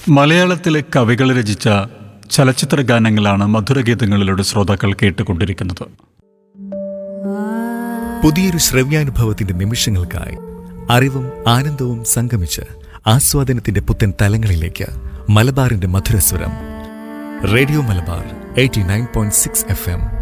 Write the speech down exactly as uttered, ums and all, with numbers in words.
മലയാളത്തിലെ കവികൾ രചിച്ച ചലച്ചിത്ര ഗാനങ്ങളാണ് മധുരഗീതങ്ങളിലൂടെ ശ്രോതാക്കൾ കേട്ടുകൊണ്ടിരിക്കുന്നത്. പുതിയൊരു ശ്രവ്യാനുഭവത്തിന്റെ നിമിഷങ്ങൾക്കായി അറിവും ആനന്ദവും സംഗമിച്ച് ആസ്വാദനത്തിന്റെ പുത്തൻ തലങ്ങളിലേക്ക് മലബാറിന്റെ മധുരസ്വരം. Radio Malabar eighty nine point six F M.